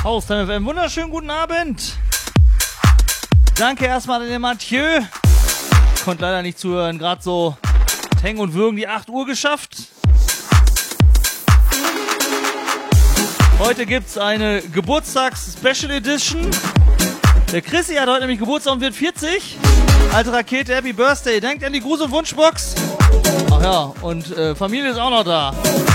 Haustime FM, wunderschönen guten Abend. Danke erstmal an den Mathieu. Konnte leider nicht zuhören, gerade so hängen und würgen die 8 Uhr geschafft. Heute gibt's eine Geburtstags-Special Edition. Der Chrissy hat heute nämlich Geburtstag und wird 40. Alte Rakete, Happy Birthday. Denkt an die Gruß- und Wunschbox. Ach ja, und Familie ist auch noch da.